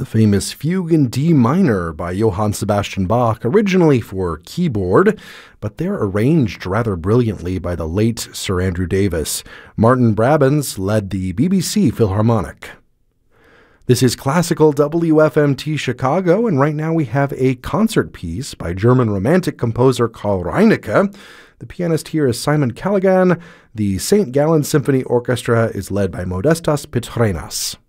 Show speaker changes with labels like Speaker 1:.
Speaker 1: the famous Fugue in D minor by Johann Sebastian Bach, originally for keyboard, but they're arranged rather brilliantly by the late Sir Andrew Davis. Martin Brabants led the BBC Philharmonic. This is Classical WFMT Chicago, and right now we have a concert piece by German Romantic composer Karl Reinecke. The pianist here is Simon Callaghan. The St. Gallen Symphony Orchestra is led by Modestas Pitrenas.